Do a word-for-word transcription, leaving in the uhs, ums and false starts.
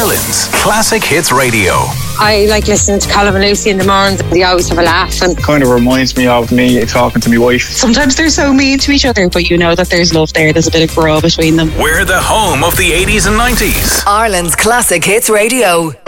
Ireland's Classic Hits Radio. I like listening to Colin and Lucy in the mornings. They always have a laugh and kind of reminds me of me talking to my wife. Sometimes they're so mean to each other, but you know that there's love there. There's a bit of grow between them. We're the home of the eighties and nineties. Ireland's Classic Hits Radio.